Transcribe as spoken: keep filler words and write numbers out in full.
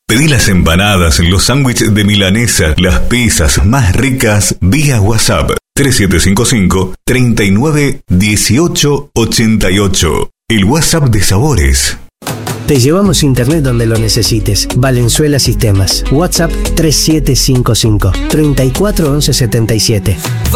Pedí las empanadas, los sándwiches de milanesa, las pizzas más ricas vía WhatsApp tres siete cinco cinco, treinta y nueve, dieciocho, ochenta y ocho. El WhatsApp de Sabores. Te llevamos internet donde lo necesites. Valenzuela Sistemas. WhatsApp tres siete cinco cinco, treinta y cuatro, once setenta y siete.